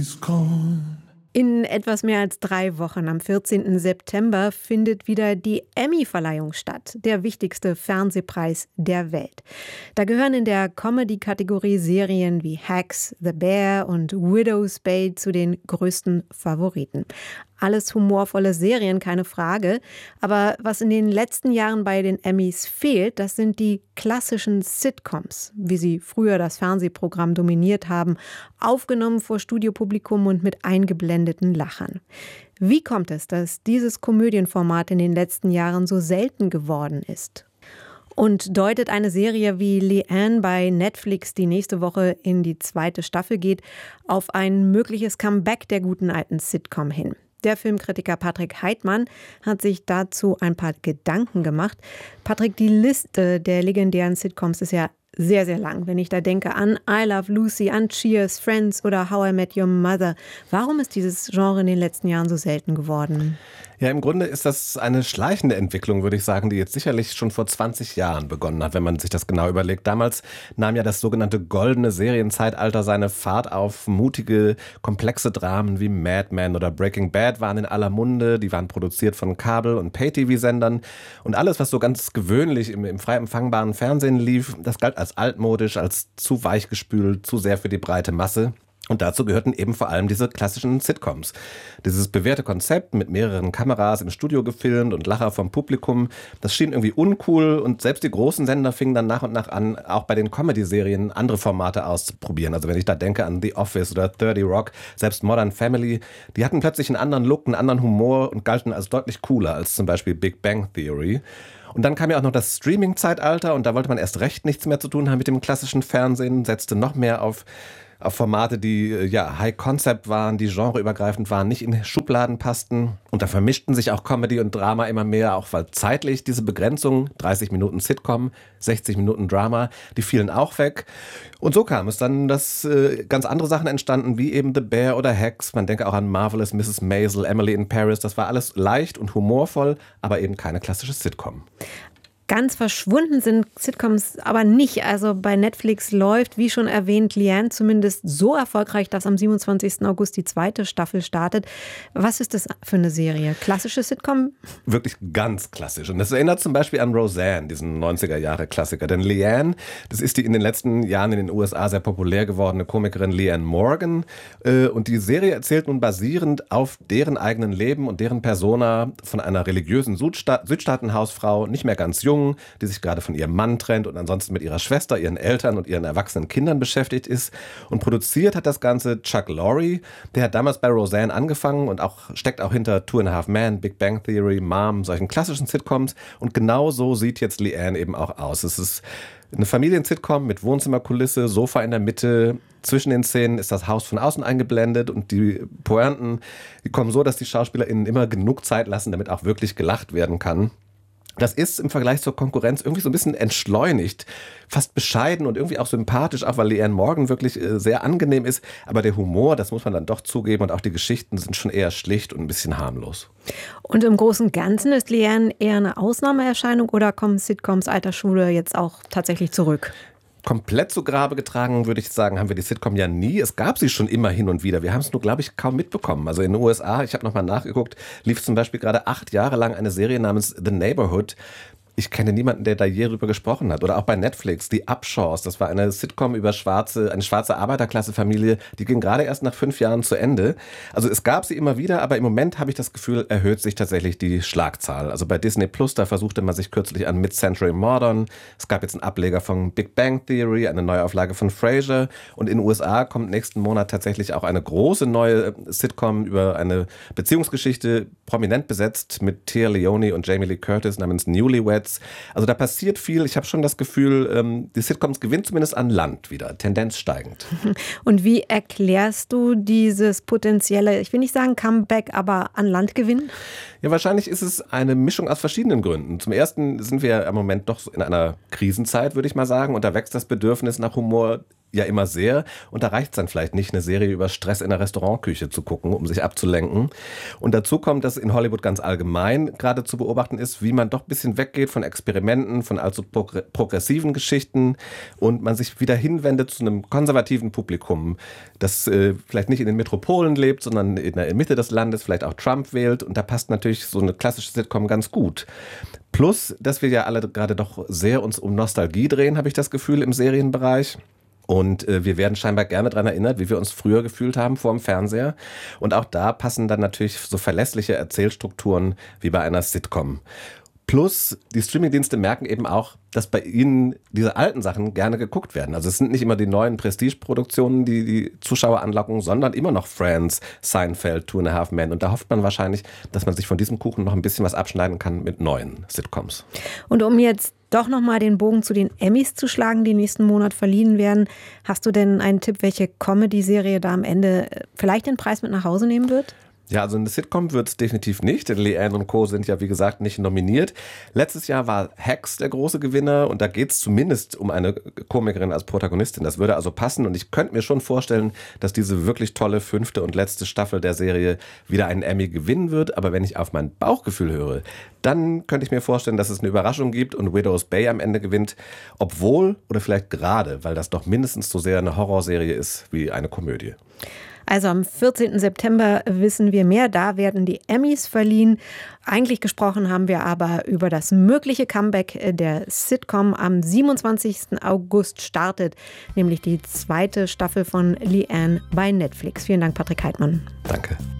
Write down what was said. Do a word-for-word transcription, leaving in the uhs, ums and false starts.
In etwas mehr als drei Wochen, am vierzehnten September, findet wieder die Emmy-Verleihung statt, der wichtigste Fernsehpreis der Welt. Da gehören in der Comedy-Kategorie Serien wie Hacks, The Bear und Widow's Bane zu den größten Favoriten. Alles humorvolle Serien, keine Frage. Aber was in den letzten Jahren bei den Emmys fehlt, das sind die klassischen Sitcoms, wie sie früher das Fernsehprogramm dominiert haben, aufgenommen vor Studiopublikum und mit eingeblendeten Lachern. Wie kommt es, dass dieses Komödienformat in den letzten Jahren so selten geworden ist? Und deutet eine Serie wie Leanne bei Netflix, die nächste Woche in die zweite Staffel geht, auf ein mögliches Comeback der guten alten Sitcom hin? Der Filmkritiker Patrick Heitmann hat sich dazu ein paar Gedanken gemacht. Patrick, die Liste der legendären Sitcoms ist ja sehr, sehr lang. Wenn ich da denke an I Love Lucy, an Cheers, Friends oder How I Met Your Mother. Warum ist dieses Genre in den letzten Jahren so selten geworden? Ja, im Grunde ist das eine schleichende Entwicklung, würde ich sagen, die jetzt sicherlich schon vor zwanzig Jahren begonnen hat, wenn man sich das genau überlegt. Damals nahm ja das sogenannte goldene Serienzeitalter seine Fahrt auf. Mutige, komplexe Dramen wie Mad Men oder Breaking Bad waren in aller Munde. Die waren produziert von Kabel- und Pay-T V-Sendern. Und alles, was so ganz gewöhnlich im, im frei empfangbaren Fernsehen lief, das galt als altmodisch, als zu weichgespült, zu sehr für die breite Masse. Und dazu gehörten eben vor allem diese klassischen Sitcoms. Dieses bewährte Konzept mit mehreren Kameras im Studio gefilmt und Lacher vom Publikum, das schien irgendwie uncool und selbst die großen Sender fingen dann nach und nach an, auch bei den Comedy-Serien andere Formate auszuprobieren. Also wenn ich da denke an The Office oder thirty Rock, selbst Modern Family, die hatten plötzlich einen anderen Look, einen anderen Humor und galten als deutlich cooler als zum Beispiel Big Bang Theory. Und dann kam ja auch noch das Streaming-Zeitalter und da wollte man erst recht nichts mehr zu tun haben mit dem klassischen Fernsehen, setzte noch mehr auf auf Formate, die ja High-Concept waren, die genreübergreifend waren, nicht in Schubladen passten. Und da vermischten sich auch Comedy und Drama immer mehr, auch weil zeitlich diese Begrenzung, dreißig Minuten Sitcom, sechzig Minuten Drama, die fielen auch weg. Und so kam es dann, dass äh, ganz andere Sachen entstanden, wie eben The Bear oder Hacks. Man denke auch an Marvelous Missus Maisel, Emily in Paris. Das war alles leicht und humorvoll, aber eben keine klassische Sitcom. Ganz verschwunden sind Sitcoms aber nicht. Also bei Netflix läuft, wie schon erwähnt, Leanne zumindest so erfolgreich, dass am siebenundzwanzigsten August die zweite Staffel startet. Was ist das für eine Serie? Klassische Sitcom? Wirklich ganz klassisch. Und das erinnert zum Beispiel an Roseanne, diesen neunziger-Jahre-Klassiker. Denn Leanne, das ist die in den letzten Jahren in den U S A sehr populär gewordene Komikerin Leanne Morgan. Und die Serie erzählt nun basierend auf deren eigenen Leben und deren Persona von einer religiösen Südsta- Südstaatenhausfrau, nicht mehr ganz jung, die sich gerade von ihrem Mann trennt und ansonsten mit ihrer Schwester, ihren Eltern und ihren erwachsenen Kindern beschäftigt ist. Und produziert hat das Ganze Chuck Lorre. Der hat damals bei Roseanne angefangen und auch steckt auch hinter Two and a Half Men, Big Bang Theory, Mom, solchen klassischen Sitcoms. Und genau so sieht jetzt Leanne eben auch aus. Es ist eine Familien-Sitcom mit Wohnzimmerkulisse, Sofa in der Mitte. Zwischen den Szenen ist das Haus von außen eingeblendet und die Pointen, die kommen so, dass die SchauspielerInnen immer genug Zeit lassen, damit auch wirklich gelacht werden kann. Das ist im Vergleich zur Konkurrenz irgendwie so ein bisschen entschleunigt, fast bescheiden und irgendwie auch sympathisch, auch weil Leanne Morgan wirklich äh, sehr angenehm ist. Aber der Humor, das muss man dann doch zugeben, und auch die Geschichten sind schon eher schlicht und ein bisschen harmlos. Und im Großen und Ganzen ist Leanne eher eine Ausnahmeerscheinung oder kommen Sitcoms alter Schule jetzt auch tatsächlich zurück? Komplett zu Grabe getragen, würde ich sagen, haben wir die Sitcom ja nie. Es gab sie schon immer hin und wieder. Wir haben es nur, glaube ich, kaum mitbekommen. Also in den U S A, ich habe nochmal nachgeguckt, lief zum Beispiel gerade acht Jahre lang eine Serie namens The Neighborhood. Ich kenne niemanden, der da je drüber gesprochen hat. Oder auch bei Netflix, die Upshaws. Das war eine Sitcom über schwarze, eine schwarze Arbeiterklasse-Familie. Die ging gerade erst nach fünf Jahren zu Ende. Also es gab sie immer wieder, aber im Moment habe ich das Gefühl, erhöht sich tatsächlich die Schlagzahl. Also bei Disney Plus, da versuchte man sich kürzlich an Mid-Century Modern. Es gab jetzt einen Ableger von Big Bang Theory, eine Neuauflage von Frasier. Und in den U S A kommt nächsten Monat tatsächlich auch eine große neue Sitcom über eine Beziehungsgeschichte, prominent besetzt mit Téa Leoni und Jamie Lee Curtis namens Newlyweds. Also da passiert viel. Ich habe schon das Gefühl, die Sitcoms gewinnen zumindest an Land wieder, Tendenz steigend. Und wie erklärst du dieses potenzielle, ich will nicht sagen Comeback, aber an Land gewinnen? Ja, wahrscheinlich ist es eine Mischung aus verschiedenen Gründen. Zum Ersten sind wir im Moment doch in einer Krisenzeit, würde ich mal sagen, und da wächst das Bedürfnis nach Humor ja immer sehr. Und da reicht es dann vielleicht nicht, eine Serie über Stress in der Restaurantküche zu gucken, um sich abzulenken. Und dazu kommt, dass in Hollywood ganz allgemein gerade zu beobachten ist, wie man doch ein bisschen weggeht von Experimenten, von allzu progressiven Geschichten und man sich wieder hinwendet zu einem konservativen Publikum, das äh, vielleicht nicht in den Metropolen lebt, sondern in der Mitte des Landes, vielleicht auch Trump wählt. Und da passt natürlich so eine klassische Sitcom ganz gut. Plus, dass wir ja alle gerade doch sehr uns um Nostalgie drehen, habe ich das Gefühl, im Serienbereich. Und äh, wir werden scheinbar gerne daran erinnert, wie wir uns früher gefühlt haben vor dem Fernseher. Und auch da passen dann natürlich so verlässliche Erzählstrukturen wie bei einer Sitcom. Plus, die Streamingdienste merken eben auch, dass bei ihnen diese alten Sachen gerne geguckt werden. Also es sind nicht immer die neuen Prestige-Produktionen, die die Zuschauer anlocken, sondern immer noch Friends, Seinfeld, Two and a Half Men. Und da hofft man wahrscheinlich, dass man sich von diesem Kuchen noch ein bisschen was abschneiden kann mit neuen Sitcoms. Und um jetzt doch nochmal den Bogen zu den Emmys zu schlagen, die nächsten Monat verliehen werden, hast du denn einen Tipp, welche Comedy-Serie da am Ende vielleicht den Preis mit nach Hause nehmen wird? Ja, also eine Sitcom wird es definitiv nicht, denn Leanne und Co. sind ja, wie gesagt, nicht nominiert. Letztes Jahr war Hacks der große Gewinner und da geht es zumindest um eine Komikerin als Protagonistin. Das würde also passen und ich könnte mir schon vorstellen, dass diese wirklich tolle fünfte und letzte Staffel der Serie wieder einen Emmy gewinnen wird. Aber wenn ich auf mein Bauchgefühl höre, dann könnte ich mir vorstellen, dass es eine Überraschung gibt und Widow's Bay am Ende gewinnt. Obwohl oder vielleicht gerade, weil das doch mindestens so sehr eine Horrorserie ist wie eine Komödie. Also am vierzehnten September wissen wir mehr, da werden die Emmys verliehen. Eigentlich gesprochen haben wir aber über das mögliche Comeback der Sitcom. Am siebenundzwanzigsten August startet nämlich die zweite Staffel von Leanne bei Netflix. Vielen Dank, Patrick Heitmann. Danke.